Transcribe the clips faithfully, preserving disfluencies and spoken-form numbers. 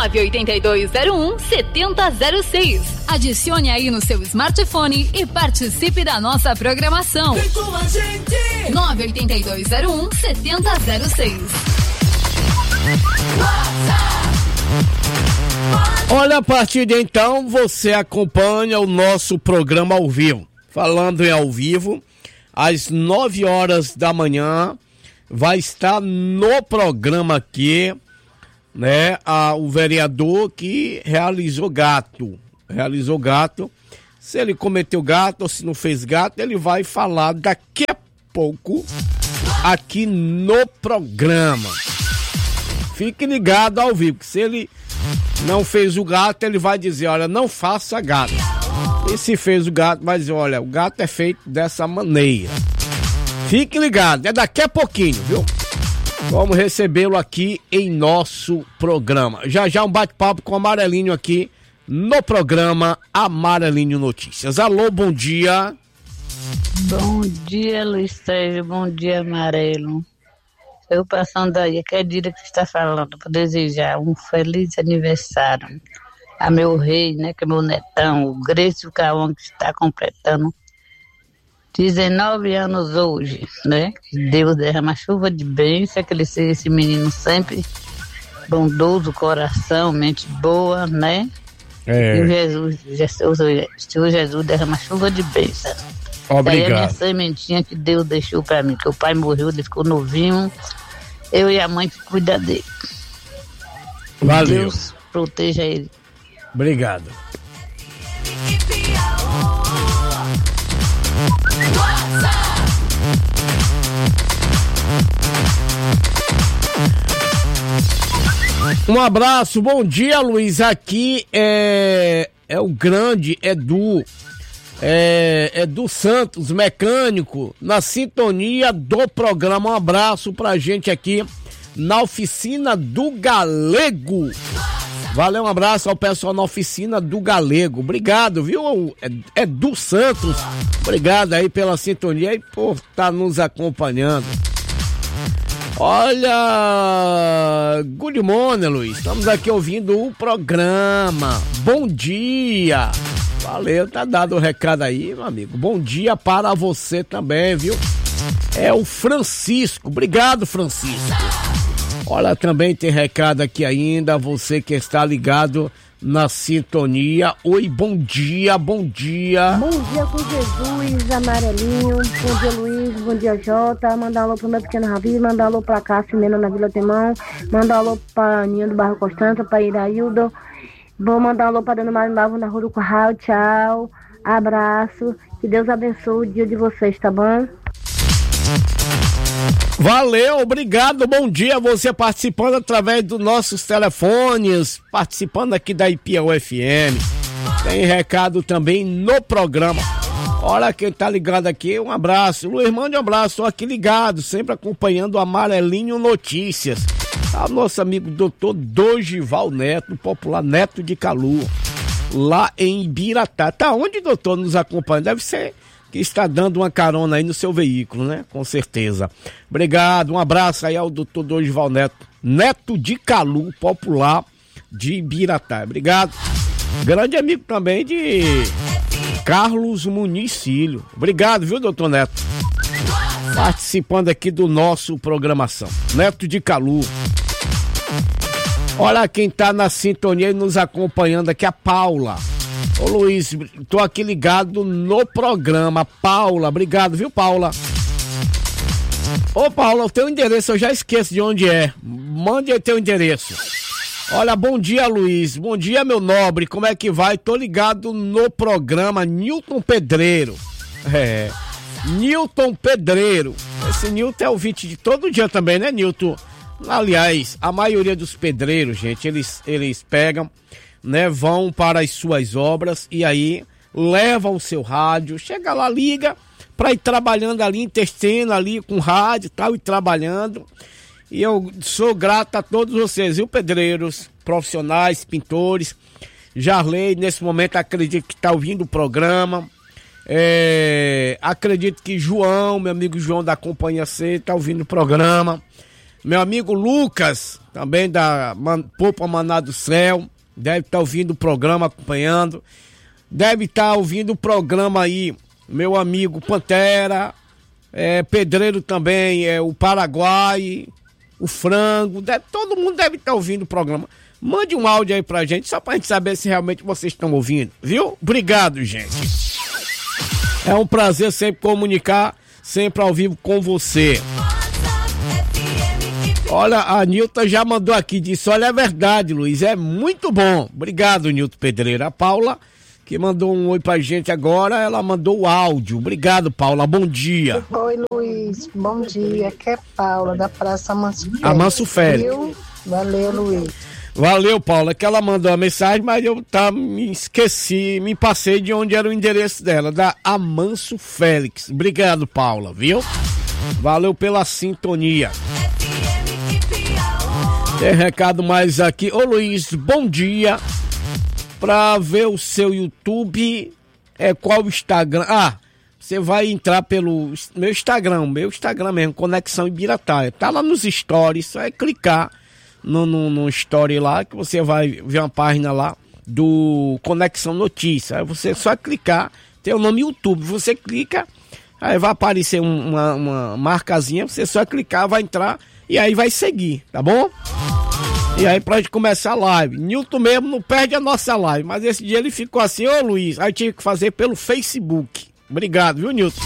nove oito dois zero um sete zero zero seis. Adicione aí no seu smartphone e participe da nossa programação. Vem com a gente. nove oito dois zero um sete zero zero seis. Olha, a partir de então você acompanha o nosso programa ao vivo. Falando em ao vivo, às nove horas da manhã vai estar no programa aqui, né, a, o vereador que realizou gato. Realizou gato. Se ele cometeu gato ou se não fez gato, ele vai falar daqui a pouco aqui no programa. Fique ligado ao vivo, que se ele não fez o gato, ele vai dizer, olha, não faça gato. E se fez o gato, vai dizer, olha, o gato é feito dessa maneira. Fique ligado, é daqui a pouquinho, viu? Vamos recebê-lo aqui em nosso programa. Já já um bate-papo com o Amarelinho aqui no programa Amarelinho Notícias. Alô, bom dia. Bom dia, Luiz Sérgio, bom dia, Amarelo. Eu passando aí, aquele dia que você está falando, para desejar um feliz aniversário a meu rei, né, que é meu netão, o Grécio Cauã, que está completando dezenove anos hoje, né? Que Deus derrama chuva de bênção, que ele seja esse menino sempre bondoso, coração, mente boa, né? É. E o Jesus, Jesus, Senhor Jesus derrama chuva de bênção. Obrigado. Daí a minha sementinha que Deus deixou pra mim, que o pai morreu, ele ficou novinho, eu e a mãe que cuida dele. Valeu. Deus proteja ele. Obrigado. Um abraço, bom dia, Luiz. Aqui é, é o grande Edu, é, Edu Santos, mecânico, na sintonia do programa. Um abraço pra gente aqui na oficina do Galego. Valeu, um abraço ao pessoal na oficina do Galego. Obrigado, viu, Edu Santos. Obrigado aí pela sintonia e por estar nos acompanhando. Olha, good morning, Luiz. Estamos aqui ouvindo o programa. Bom dia. Valeu, tá dado o recado aí, meu amigo. Bom dia para você também, viu? É o Francisco. Obrigado, Francisco. Olha, também tem recado aqui ainda. Você que está ligado na sintonia. Oi, bom dia, bom dia. Bom dia com Jesus, Amarelinho. Bom dia, Luiz. Bom dia, Jota. Mandar alô pro meu pequeno Ravi. Mandar alô pra Cássio Mena na Vila Temão. Mandar alô pra Aninha do Barro Constância, pra Iraildo. Vou mandar alô pra Dona Mário Nova na Rua do Curral. Tchau. Abraço. Que Deus abençoe o dia de vocês, tá bom? Valeu, obrigado, bom dia, você participando através dos nossos telefones, participando aqui da I P U F M, tem recado também no programa. Olha quem tá ligado aqui, um abraço, Luiz, mande um abraço, tô aqui ligado, sempre acompanhando o Amarelinho Notícias, ao nosso amigo doutor Dogival Neto, popular Neto de Calu, lá em Ibiratá. Tá onde, doutor, nos acompanha? Deve ser que está dando uma carona aí no seu veículo, né? Com certeza. Obrigado, um abraço aí ao doutor Dogival Neto, Neto de Calu, popular de Ibiratá. Obrigado. Grande amigo também de Carlos Muniz Filho. Obrigado, viu, doutor Neto? Participando aqui do nosso programação. Neto de Calu. Olha quem tá na sintonia e nos acompanhando aqui, a Paula. Ô Luiz, tô aqui ligado no programa. Paula, obrigado, viu, Paula? Ô Paula, o teu endereço eu já esqueço de onde é. Mande aí teu endereço. Olha, bom dia, Luiz. Bom dia, meu nobre. Como é que vai? Tô ligado no programa Nilton Pedreiro. É, Nilton Pedreiro. Esse Nilton é ouvinte de todo dia também, né, Nilton? Aliás, a maioria dos pedreiros, gente, eles, eles pegam, né, vão para as suas obras e aí levam o seu rádio, chega lá, liga para ir trabalhando ali, intestino ali com rádio e tal, e trabalhando. E eu sou grato a todos vocês, viu, pedreiros, profissionais, pintores. Jarley, nesse momento, acredito que está ouvindo o programa. É, acredito que João, meu amigo João da Companhia C, está ouvindo o programa. Meu amigo Lucas, também da Man, Popa Maná do Céu, deve estar tá ouvindo o programa, acompanhando. Deve estar tá ouvindo o programa aí, meu amigo Pantera, é, Pedreiro também, é, o Paraguai, o Frango, deve, todo mundo deve estar tá ouvindo o programa. Mande um áudio aí pra gente, só pra gente saber se realmente vocês estão ouvindo, viu? Obrigado, gente. É um prazer sempre comunicar, sempre ao vivo com você. Olha, a Nilton já mandou aqui, disse, olha, é verdade, Luiz, é muito bom. Obrigado, Nilton Pedreira. A Paula, que mandou um oi pra gente agora, ela mandou o áudio. Obrigado, Paula, bom dia. Oi, Luiz, bom dia, aqui é Paula, da Praça Amanso Félix. Amanso Félix. Valeu, Luiz. Valeu, Paula, que ela mandou a mensagem, mas eu tá, me esqueci, me passei de onde era o endereço dela, da Amanso Félix. Obrigado, Paula, viu? Valeu pela sintonia. Tem recado mais aqui. Ô Luiz, bom dia. Pra ver o seu YouTube, é qual o Instagram? Ah, você vai entrar pelo meu Instagram, meu Instagram mesmo, Conexão Ibirataia. Tá lá nos stories, só é clicar no, no, no story lá, que você vai ver uma página lá do Conexão Notícia. Aí você só clicar, tem o nome YouTube, você clica, aí vai aparecer um, uma, uma marcazinha, você só clicar, vai entrar e aí vai seguir, tá bom? E aí pra gente começar a live. Nilton mesmo não perde a nossa live, mas esse dia ele ficou assim, ô Luiz, aí tive que fazer pelo Facebook. Obrigado, viu, Nilton?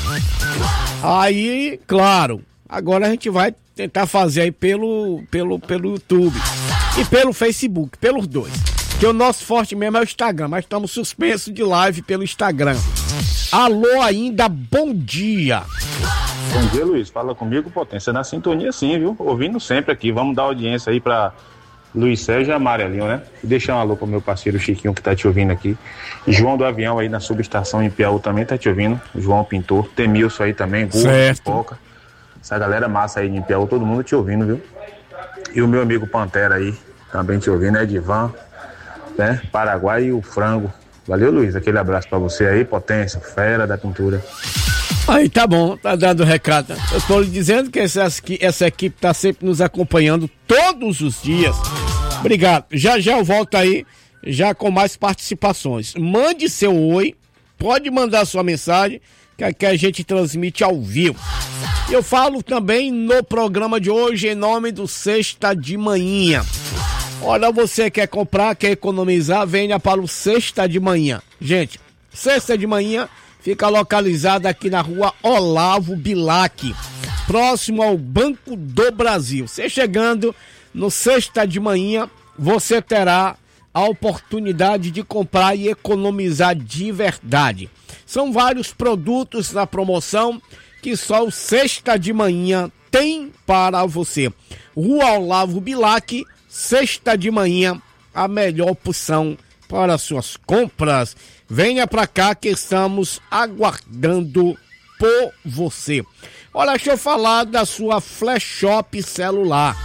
Aí, claro, agora a gente vai tentar fazer aí pelo, pelo, pelo YouTube e pelo Facebook, pelos dois. Que o nosso forte mesmo é o Instagram, mas estamos suspensos de live pelo Instagram. Alô ainda, bom dia. Bom dia, Luiz. Fala comigo, Potência. Na sintonia sim, viu? Ouvindo sempre aqui. Vamos dar audiência aí pra Luiz Sérgio e Amarelinho, né? E deixar um alô pro meu parceiro Chiquinho que tá te ouvindo aqui. João do Avião aí na subestação em Piauí também tá te ouvindo. João Pintor. Temilson aí também. Gurra, Pipoca. Essa galera massa aí em Piauí, todo mundo te ouvindo, viu? E o meu amigo Pantera aí também te ouvindo, Edivan, né? Paraguai e o Frango. Valeu, Luiz. Aquele abraço pra você aí, Potência, fera da pintura. Aí tá bom, tá dando o recado. Eu tô lhe dizendo que essa, essa equipe tá sempre nos acompanhando todos os dias. Obrigado. Já já eu volto aí, já com mais participações. Mande seu oi, pode mandar sua mensagem, que aqui a gente transmite ao vivo. E eu falo também no programa de hoje em nome do Sexta de Manhã. Olha, você quer comprar, quer economizar, venha para o Sexta de Manhã. Gente, Sexta de Manhã fica localizada aqui na rua Olavo Bilac, próximo ao Banco do Brasil. Você chegando no Sexta de Manhã, você terá a oportunidade de comprar e economizar de verdade. São vários produtos na promoção que só o Sexta de Manhã tem para você. Rua Olavo Bilac, Sexta de Manhã, a melhor opção para suas compras. Venha pra cá que estamos aguardando por você. Olha, deixa eu falar da sua Flash Shop celular.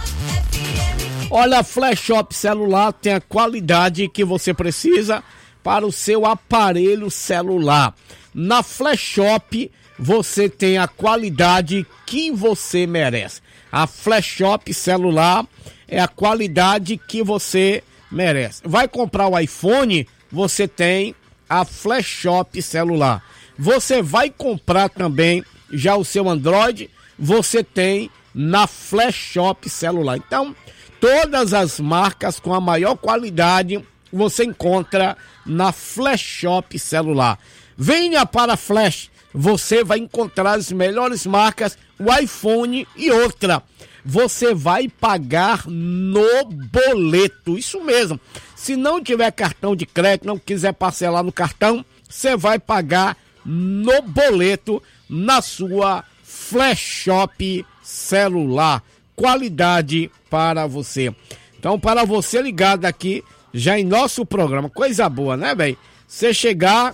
Olha, a Flash Shop celular tem a qualidade que você precisa para o seu aparelho celular. Na Flash Shop você tem a qualidade que você merece. A Flash Shop celular é a qualidade que você merece. Vai comprar o iPhone, você tem a Flash Shop celular. Você vai comprar também já o seu Android, você tem na Flash Shop celular. Então, todas as marcas com a maior qualidade você encontra na Flash Shop celular. Venha para a Flash, você vai encontrar as melhores marcas, o iPhone e outra. Você vai pagar no boleto, isso mesmo. Se não tiver cartão de crédito, não quiser parcelar no cartão, você vai pagar no boleto na sua Flash Shop celular. Qualidade para você. Então, para você ligado aqui, já em nosso programa, coisa boa, né, velho? Você chegar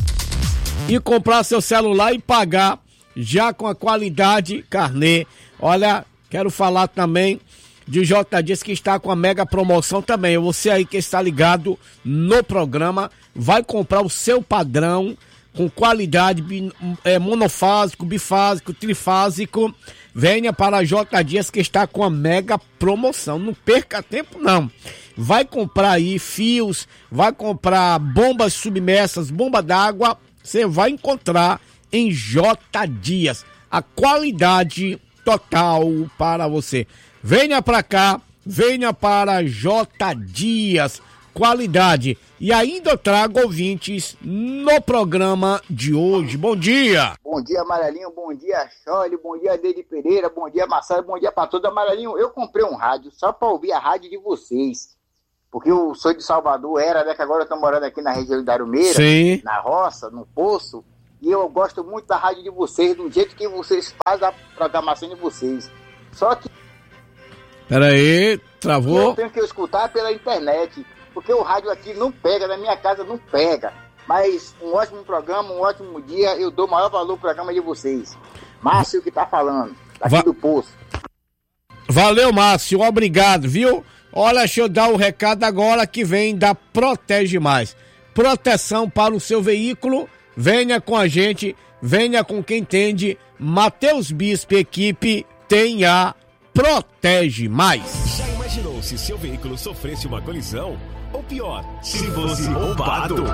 e comprar seu celular e pagar já com a qualidade carnê. Olha, quero falar também de J Dias que está com a mega promoção também. Você aí que está ligado no programa, vai comprar o seu padrão com qualidade, é, monofásico, bifásico, trifásico. Venha para a J Dias, que está com a mega promoção. Não perca tempo, não. Vai comprar aí fios, vai comprar bombas submersas, bomba d'água. Você vai encontrar em J Dias. A qualidade total para você. Venha para cá, venha para J Dias. Qualidade. E ainda eu trago ouvintes no programa de hoje. Bom dia. Bom dia, Amarelinho. Bom dia, Chole. Bom dia, Deide Pereira. Bom dia, Marcelo. Bom dia para todos. Amarelinho, eu comprei um rádio só para ouvir a rádio de vocês. Porque eu sou de Salvador, era, né? Que agora eu tô morando aqui na região de Arumeira. Sim. Na roça, no Poço. E eu gosto muito da rádio de vocês, do jeito que vocês fazem a programação de vocês. Só que... Pera aí, travou. Eu tenho que escutar pela internet. Porque o rádio aqui não pega, na minha casa não pega. Mas um ótimo programa, um ótimo dia, eu dou o maior valor ao programa de vocês. Márcio que tá falando, daqui Va- do Poço. Valeu, Márcio, obrigado, viu? Olha, deixa eu dar o recado agora que vem da Protege Mais. Proteção para o seu veículo, venha com a gente, venha com quem entende. Matheus Bispo, equipe, tem a Protege Mais. Já imaginou se seu veículo sofresse uma colisão? Ou pior, se fosse roubado?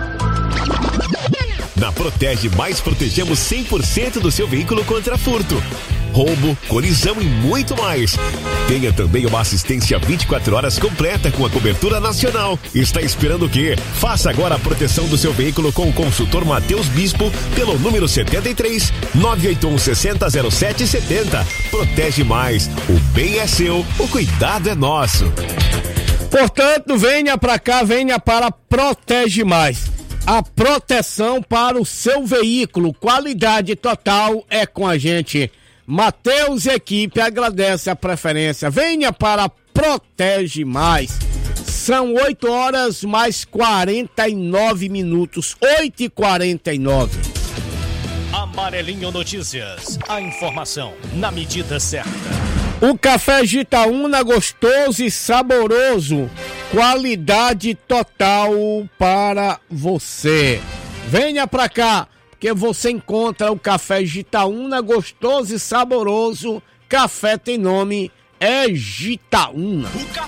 Na Protege Mais protegemos cem por cento do seu veículo contra furto, roubo, colisão e muito mais. Tenha também uma assistência vinte e quatro horas completa com a cobertura nacional. Está esperando o quê? Faça agora a proteção do seu veículo com o consultor Matheus Bispo pelo número setenta e três, nove oito um, seis zero zero sete sete zero. Protege Mais. O bem é seu, o cuidado é nosso. Portanto, venha para cá, venha para Protege Mais. A proteção para o seu veículo, qualidade total é com a gente. Matheus e equipe agradece a preferência. Venha para Protege Mais. São oito horas mais quarenta e nove minutos. oito e quarenta e nove. Amarelinho Notícias. A informação na medida certa. O café Gitaúna gostoso e saboroso. Qualidade total para você. Venha pra cá, porque você encontra o café Gitaúna gostoso e saboroso. Café tem nome, é Gitaúna. O café